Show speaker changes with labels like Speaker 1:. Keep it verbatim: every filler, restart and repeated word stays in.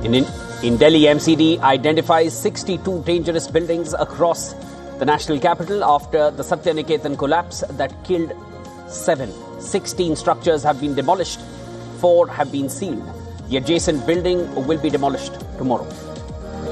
Speaker 1: In, in, in Delhi, M C D identifies sixty-two dangerous buildings across the national capital after the Satyaniketan collapse that killed seven. sixteen structures have been demolished, four have been sealed. The adjacent building will be demolished tomorrow.